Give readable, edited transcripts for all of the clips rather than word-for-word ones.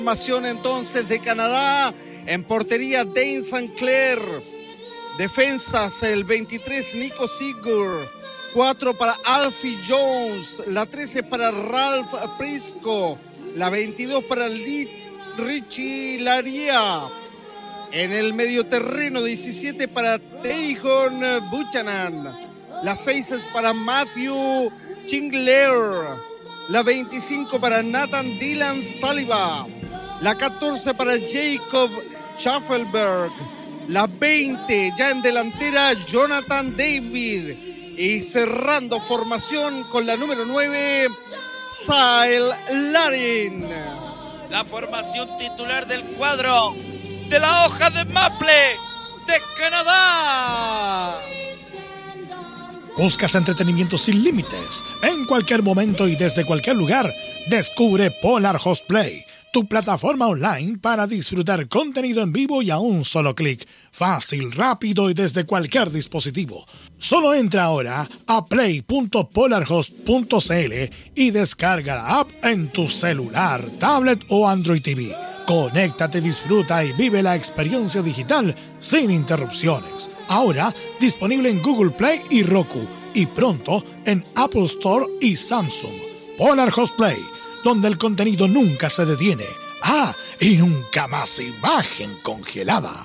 Formación entonces de Canadá. En portería Dane Sinclair. Defensas el 23 Nico Sigur. 4 para Alfie Jones. La 13 para Ralph Prisco. La 22 para Richie Laria. En el medio terreno 17 para Tejon Buchanan. La 6 es para Matthew Chingler. La 25 para Nathan Dylan Saliba. La 14 para Jacob Schaffelberg. La 20 ya en delantera Jonathan David. Y cerrando formación con la número 9, Sael Larin. La formación titular del cuadro de la hoja de maple de Canadá. ¿Buscas entretenimiento sin límites? En cualquier momento y desde cualquier lugar, descubre Polar Host Play, tu plataforma online para disfrutar contenido en vivo y a un solo clic. Fácil, rápido y desde cualquier dispositivo. Solo entra ahora a play.polarhost.cl y descarga la app en tu celular, tablet o Android TV. Conéctate, disfruta y vive la experiencia digital sin interrupciones. Ahora disponible en Google Play y Roku y pronto en Apple Store y Samsung. Polar Host Play, donde el contenido nunca se detiene. Ah, y nunca más imagen congelada.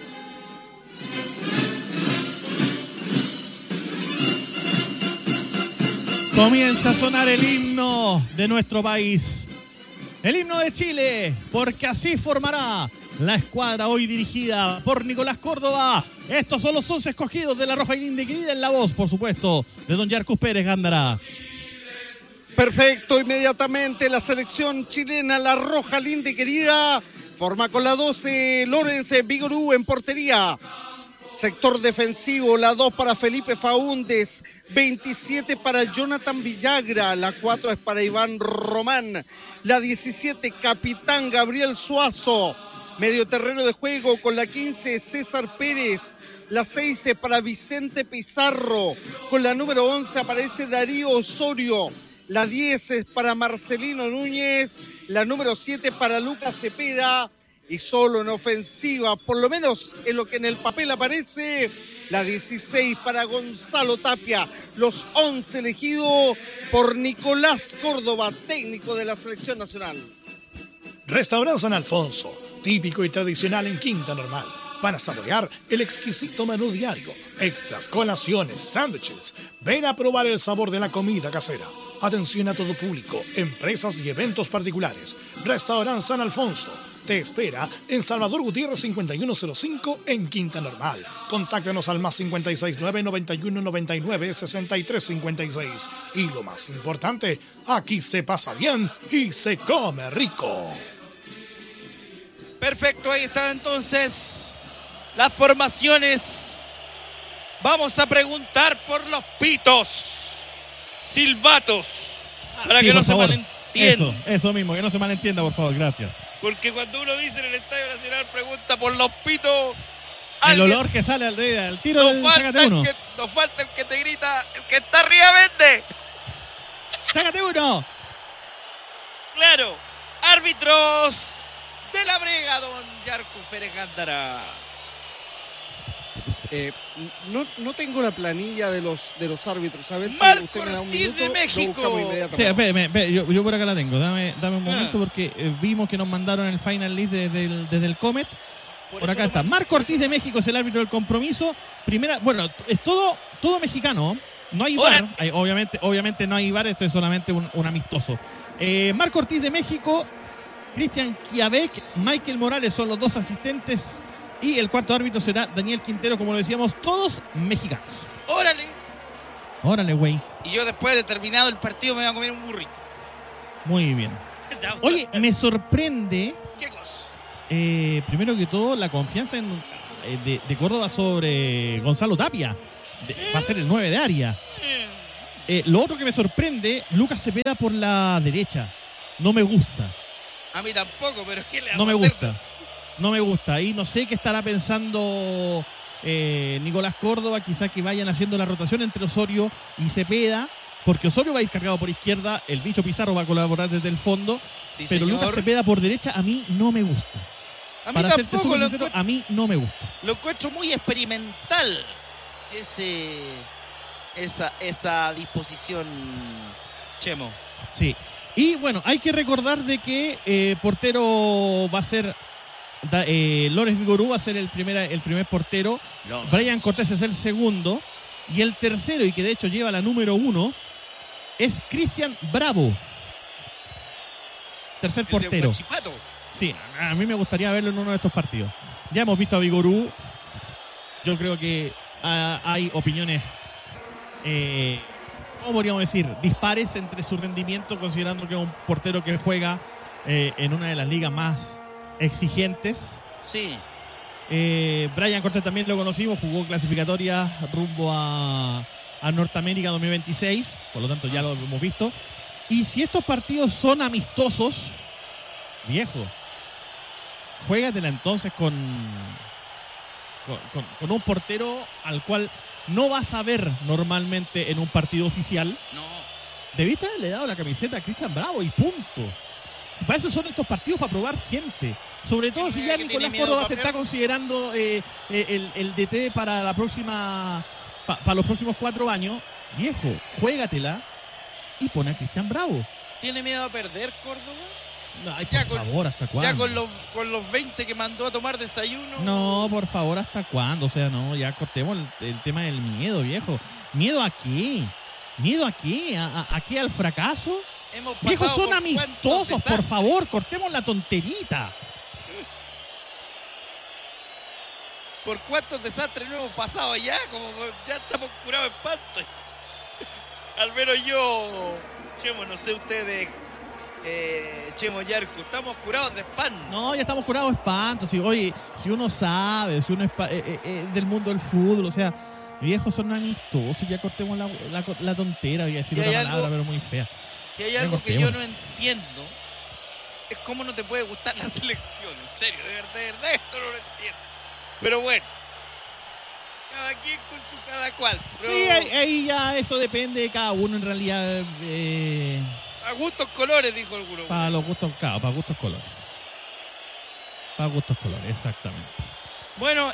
Comienza a sonar el himno de nuestro país. El himno de Chile, porque así formará la escuadra hoy dirigida por Nicolás Córdoba. Estos son los 11 escogidos de la Roja Linda y Querida, en la voz, por supuesto, de don Yarcus Pérez Gándara. Perfecto, inmediatamente la selección chilena, la Roja Linda y Querida, forma con la 12 Lorenz Vigorú en portería. Sector defensivo, la 2 para Felipe Faúndez, 27 para Jonathan Villagra, la 4 es para Iván Román, la 17 Capitán Gabriel Suazo, medio terreno de juego con la 15 César Pérez, la 6 es para Vicente Pizarro, con la número 11 aparece Darío Osorio, la 10 es para Marcelino Núñez, la número 7 para Lucas Cepeda. Y solo en ofensiva, por lo menos en lo que en el papel aparece, la 16 para Gonzalo Tapia. Los 11 elegidos por Nicolás Córdoba, técnico de la selección nacional. Restaurante San Alfonso, típico y tradicional en Quinta Normal. Para saborear el exquisito menú diario, extras, colaciones, sándwiches. Ven a probar el sabor de la comida casera. Atención a todo público, empresas y eventos particulares. Restaurante San Alfonso te espera en Salvador Gutiérrez 5105 en Quinta Normal. Contáctanos al más 569 91 99 63 56. Y lo más importante, aquí se pasa bien y se come rico. Perfecto, ahí están entonces las formaciones. Vamos a preguntar por los pitos, silbatos, para Sí, que no por se favor. malentienda. Eso mismo, que no se malentienda, por favor, gracias. Porque cuando uno dice en el Estadio Nacional, pregunta por los pitos, El olor que sale al tiro del sácate uno. Nos falta el que te grita, el que está arriba vende. ¡Sácate uno! Claro, árbitros de la brega, don Yarcus Pérez Gándara. No tengo la planilla de los árbitros. A ver si Marco usted me da un Ortiz minuto. de México. Lo buscamos Sí, inmediatamente. espere, yo por acá la tengo. Dame un momento porque vimos que nos mandaron el final list desde el Comet. Por acá está. Marco Ortiz de México es el árbitro del compromiso. Bueno, es todo mexicano. No hay VAR. Obviamente no hay VAR. Esto es solamente un amistoso. Marco Ortiz de México, Cristian Chiavec, Michael Morales son los dos asistentes. Y el cuarto árbitro será Daniel Quintero, como lo decíamos, todos mexicanos. Órale, güey. Y yo después de terminado el partido me voy a comer un burrito. Muy bien. Oye, me sorprende. ¿Qué cosa? Primero que todo, la confianza de Córdoba sobre Gonzalo Tapia. Va a ser el 9 de área. Lo otro que me sorprende, Lucas Cepeda por la derecha. No me gusta. A mí tampoco, pero ¿qué le No me vamos a hacer? gusta. No me gusta. Y no sé qué estará pensando Nicolás Córdoba. Quizás que vayan haciendo la rotación entre Osorio y Cepeda. porque Osorio va a ir cargado por izquierda, el Bicho Pizarro va a colaborar desde el fondo, Sí, pero señor. Lucas Cepeda por derecha a mí no me gusta. A mí Para serte tampoco súper lo sincero, encuentro, a mí no me gusta. lo encuentro muy experimental esa disposición, Chemo. Sí. Y bueno, hay que recordar de que portero va a ser Lorenz Vigorú, va a ser el primer portero. Brian Cortés es el segundo. Y el tercero, y que de hecho lleva la número 1, es Cristian Bravo. Tercer El de portero. Huachipato. Sí, a mí me gustaría verlo en uno de estos partidos. Ya hemos visto a Vigorú. Yo creo que hay opiniones, ¿cómo podríamos decir? Dispares entre su rendimiento, considerando que es un portero que juega en una de las ligas más exigentes. Sí. Brian Cortés también lo conocimos, jugó clasificatoria rumbo a Norteamérica 2026, por lo tanto ya lo hemos visto. Y si estos partidos son amistosos, viejo, juégatela entonces con un portero al cual no vas a ver normalmente en un partido oficial. No. Debiste haberle dado la camiseta a Cristian Bravo y punto. Si para eso son estos partidos, para probar gente. Sobre todo si ya Nicolás Córdoba se está considerando el DT para la próxima, para los próximos 4 años. Viejo, juégatela y pone a Cristian Bravo. ¿Tiene miedo a perder Córdoba? No, ay, Ya por favor, ¿hasta cuándo? Ya con los 20 que mandó a tomar desayuno. No, por favor, ¿hasta cuándo? O sea, no, ya cortemos el tema del miedo, viejo. ¿Miedo a qué? ¿Miedo a qué? ¿A qué? ¿Al fracaso? Hemos Viejos, pasado son por amistosos, cuántos por desastres. favor, cortemos la tonterita. ¿Por cuántos desastres no hemos pasado ya? Como ya estamos curados de espanto. Al menos yo, Chemo, no sé ustedes, Chemo Yarco, estamos curados de espanto. No, ya estamos curados de espanto. Si, oye, si uno sabe, si uno es del mundo del fútbol, o sea, viejos son amistosos, ya cortemos la tontera, voy a decir Y hay otra palabra, algo- pero muy fea. Que hay algo que yo no entiendo, es cómo no te puede gustar la selección, en serio, de verdad esto no lo entiendo. Pero bueno, cada quien con su cada cual. Pero Sí, ahí ya eso depende de cada uno en realidad. a gustos colores, dijo alguno. Para los gustos, claro, para gustos colores. Para gustos colores, exactamente. Bueno,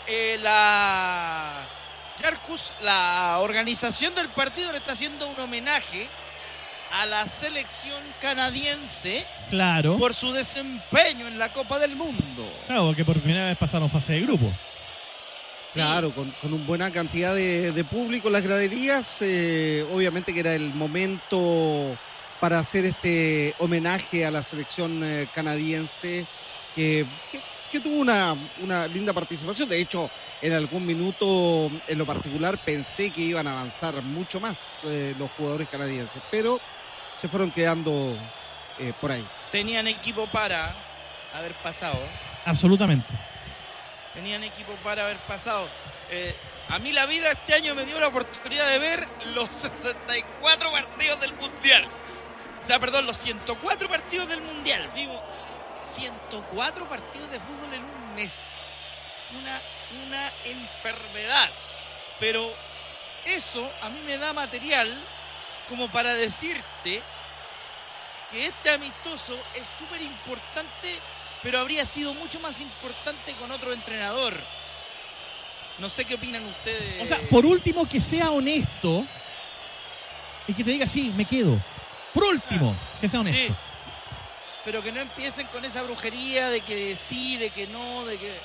la organización del partido le está haciendo un homenaje a la selección canadiense Claro. por su desempeño en la Copa del Mundo. Claro, porque por primera vez pasaron fase de grupo. Claro, con una buena cantidad de público en las graderías. Obviamente que era el momento para hacer este homenaje a la selección canadiense que tuvo una linda participación. De hecho, en algún minuto en lo particular pensé que iban a avanzar mucho más los jugadores canadienses, pero se fueron quedando por ahí. Tenían equipo para haber pasado. Absolutamente. Tenían equipo para haber pasado. A mí la vida este año me dio la oportunidad de ver los 64 partidos del Mundial. O sea, perdón, los 104 partidos del Mundial. Digo, 104 partidos de fútbol en un mes. Una enfermedad. Pero eso a mí me da material como para decirte que este amistoso es súper importante, pero habría sido mucho más importante con otro entrenador. No sé qué opinan ustedes. O sea, por último, que sea honesto y que te diga, sí, me quedo. Por último, que sea honesto. Sí, pero que no empiecen con esa brujería de que sí, de que no, de que...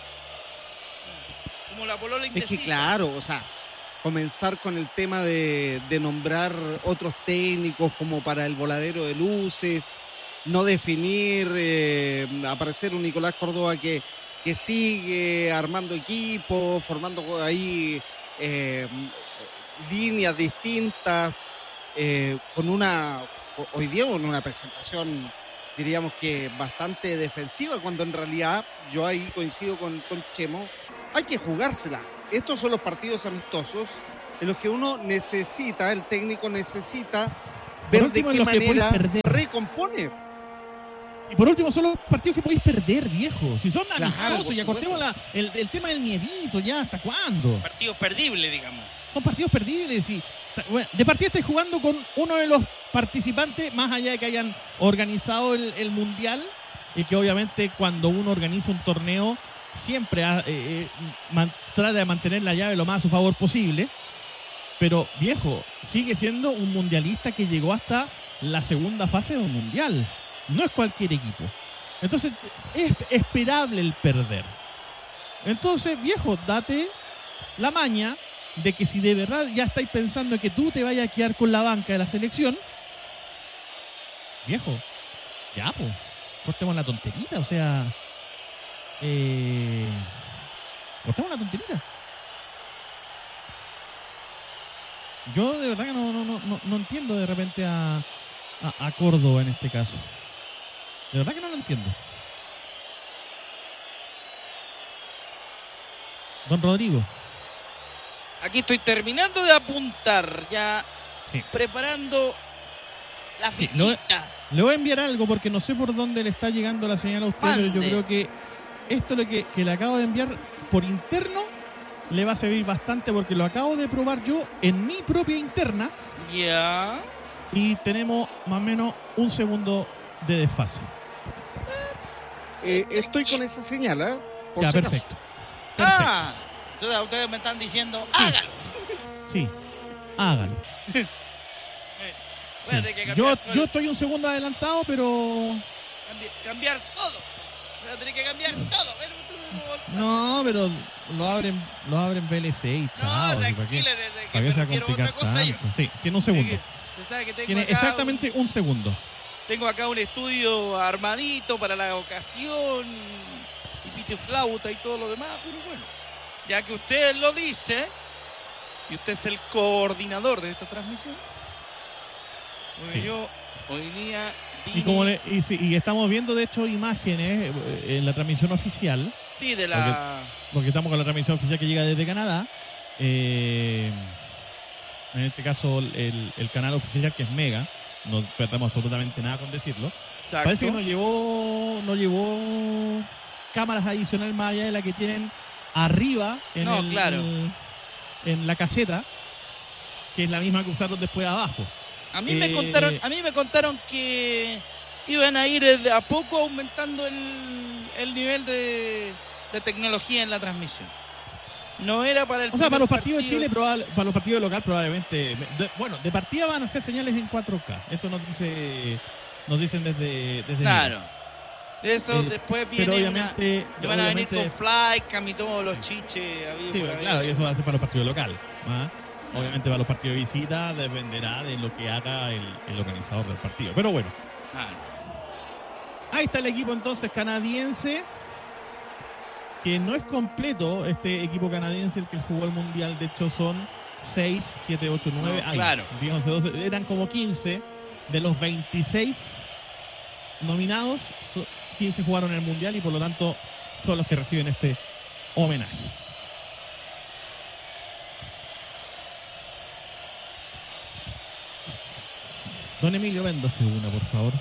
Como la polola Es indecisa. que claro, o sea, comenzar con el tema de nombrar otros técnicos como para el voladero de luces, no definir, aparecer un Nicolás Córdoba que sigue armando equipos, formando ahí líneas distintas, hoy día con una presentación, diríamos que bastante defensiva, cuando en realidad yo ahí coincido con Chemo, hay que jugársela. Estos son los partidos amistosos en los que uno necesita, el técnico necesita ver de último, en qué los que podéis manera perder. recompone. Y por último, son los partidos que podéis perder, viejo. Si son Claro, amistosos, por ya supuesto. cortemos el tema del miedito, ya, ¿hasta cuándo? Partidos perdibles, digamos. Son partidos perdibles y Bueno, de partida estáis jugando con uno de los participantes, más allá de que hayan organizado el Mundial, y que obviamente cuando uno organiza un torneo siempre trata de mantener la llave lo más a su favor posible. Pero, viejo, sigue siendo un mundialista que llegó hasta la segunda fase de un mundial. No es cualquier equipo. Entonces, es esperable el perder. Entonces, viejo, date la maña de que si de verdad ya estáis pensando que tú te vayas a quedar con la banca de la selección, viejo, ya, pues, cortemos la tonterita, o sea, cortemos la tonterita. Yo de verdad que no entiendo de repente a Córdoba en este caso. De verdad que no lo entiendo. Don Rodrigo. Aquí estoy terminando de apuntar, ya Sí. preparando la Sí, fichita. Le voy a enviar algo porque no sé por dónde le está llegando la señal a usted, pero yo Mande. creo que esto lo que le acabo de enviar por interno le va a servir bastante porque lo acabo de probar yo en mi propia interna Ya. y tenemos más o menos un segundo de desfase. Estoy con esa señal, ¿eh? Por Ya, si acaso. perfecto. Ah, entonces ustedes me están diciendo, hágalo. Sí, hágalo. Voy a Sí. tener que Yo cambiar, todo, estoy un segundo adelantado, pero cambiar todo. Voy a tener que cambiar todo. no, pero lo abren VLC y chao. No, ¿sí? ¿Para qué? tranquilo, desde que ¿Para qué me se va a refiero a complicar otra cosa. tanto? Sí, tiene un segundo. Usted sabe que tengo Tiene acá exactamente un segundo. tengo acá un estudio armadito para la ocasión y pito y flauta y todo lo demás, pero bueno, ya que usted lo dice y usted es el coordinador de esta transmisión, porque Sí. yo hoy día Y como y estamos viendo de hecho imágenes en la transmisión oficial, sí, de la porque estamos con la transmisión oficial que llega desde Canadá. En este caso el canal oficial que es Mega, no perdamos absolutamente nada con decirlo. exacto. Parece que no llevó cámaras adicionales más allá de la que tienen arriba en, No, claro. en la caseta, que es la misma que usaron después abajo. A mí me contaron que iban a ir de a poco aumentando el nivel de tecnología en la transmisión. No era para el O sea, para primer los partidos de partido. Chile, para los partidos local probablemente. De partida van a hacer señales en 4K. Eso nos dicen desde Claro. De eso después pero viene obviamente, van a venir obviamente con Flycam y todos los chiches. sí, por ahí. claro, y eso va a ser para los partidos locales. ¿Ah? Obviamente para los partidos de visita dependerá de lo que haga el organizador del partido. Pero bueno, Ah, ahí está el equipo entonces canadiense, que no es completo este equipo canadiense el que jugó el Mundial. De hecho son 6, 7, 8, 9. No, claro. 10, 11, 12. Eran como 15 de los 26 nominados. 15 jugaron el Mundial y por lo tanto son los que reciben este homenaje. Don Emilio, véndase una, por favor.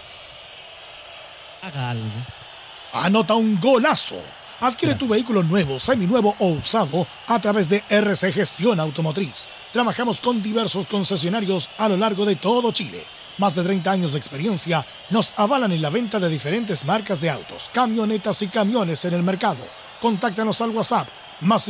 Haga algo. Anota un golazo. Adquiere tu vehículo nuevo, seminuevo o usado a través de RC Gestión Automotriz. Trabajamos con diversos concesionarios a lo largo de todo Chile. Más de 30 años de experiencia nos avalan en la venta de diferentes marcas de autos, camionetas y camiones en el mercado. Contáctanos al WhatsApp más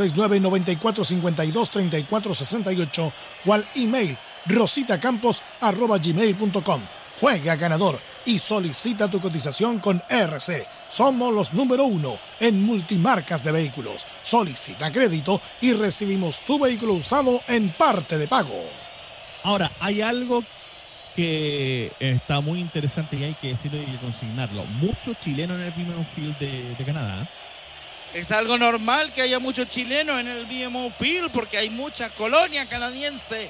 569-9452-3468 o al email rositacampos@gmail.com. Juega ganador y solicita tu cotización con RC. Somos los número 1 en multimarcas de vehículos. Solicita crédito y recibimos tu vehículo usado en parte de pago. Ahora, hay algo que está muy interesante y hay que decirlo y consignarlo. Muchos chilenos en el BMO Field de Canadá. es algo normal que haya muchos chilenos en el BMO Field porque hay mucha colonia canadiense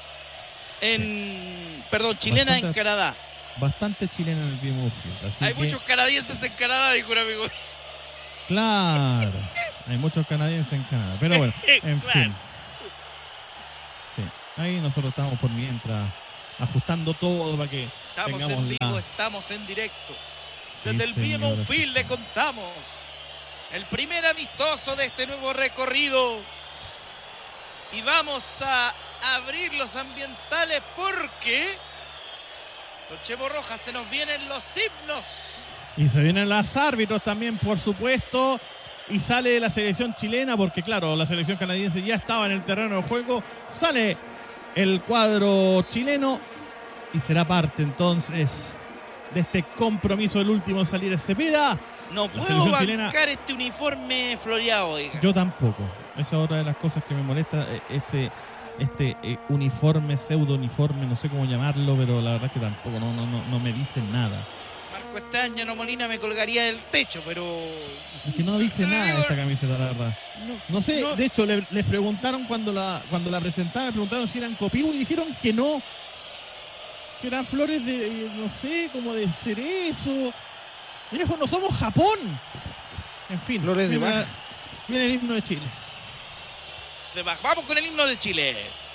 chilena en Bastante. Canadá. Bastante chilenos en el BMO Field. Así Hay que, muchos canadienses en Canadá, dijo un amigo. Claro, hay muchos canadienses en Canadá. Pero bueno, en Claro. fin. Sí, ahí nosotros estamos por mientras ajustando todo para que Estamos tengamos en vivo, la... estamos en directo. Sí, Desde el señor, BMO así Field le está. contamos el primer amistoso de este nuevo recorrido. Y vamos a abrir los ambientales porque Don Chepo Rojas, se nos vienen los himnos. Y se vienen los árbitros también, por supuesto. Y sale la selección chilena, porque claro, la selección canadiense ya estaba en el terreno de juego. Sale el cuadro chileno y será parte entonces de este compromiso. El último en salir es Cepeda. No puedo bancar este uniforme floreado, oiga. Yo tampoco. Esa es otra de las cosas que me molesta. Este uniforme, pseudo uniforme, no sé cómo llamarlo, pero la verdad es que tampoco no me dice nada. Marco Estañano Molina me colgaría del techo, pero... Es que no dice nada esta camiseta, la verdad. No sé, de hecho, les preguntaron cuando la presentaron, le preguntaron si eran Copivo y dijeron que no. Que eran flores de, no sé, como de cerezo. Viejo, no somos Japón. En fin. Flores de Bach. Viene el himno de Chile. Vamos con el himno de Chile.